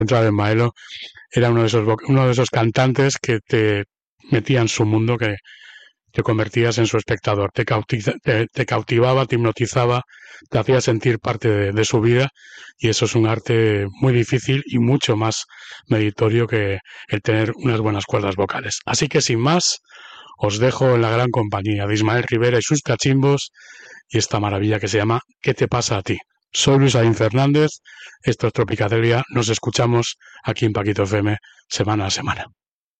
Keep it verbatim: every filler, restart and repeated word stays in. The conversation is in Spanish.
entrar en Maelo, era uno de esos uno de esos cantantes que te metía en su mundo, que te convertías en su espectador, te, cautiv te, te cautivaba, te hipnotizaba, te hacía sentir parte de, de su vida, y eso es un arte muy difícil y mucho más meritorio que el tener unas buenas cuerdas vocales. Así que sin más, os dejo en la gran compañía de Ismael Rivera y sus cachimbos y esta maravilla que se llama ¿Qué te pasa a ti? Soy Luis Aín Fernández, esto es Tropicadelia, nos escuchamos aquí en Paquito F M semana a semana.